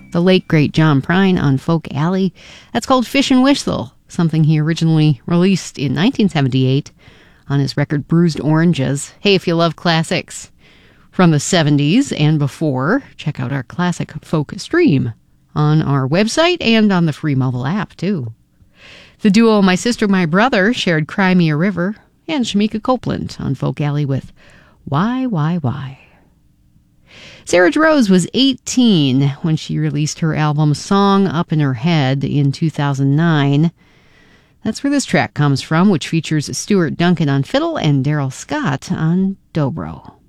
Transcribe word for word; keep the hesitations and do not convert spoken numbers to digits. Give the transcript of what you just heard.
the late, great John Prine on Folk Alley. That's called Fish and Whistle, something he originally released in nineteen seventy-eight on his record Bruised Oranges. Hey, if you love classics from the seventies and before, check out our classic folk stream on our website and on the free mobile app, too. The duo My Sister, My Brother shared Cry Me a River, and Shamika Copeland on Folk Alley with Why, Why, Why. Sarah Jarosz was eighteen when she released her album Song Up in Her Head in two thousand nine. That's where this track comes from, which features Stuart Duncan on fiddle and Daryl Scott on dobro.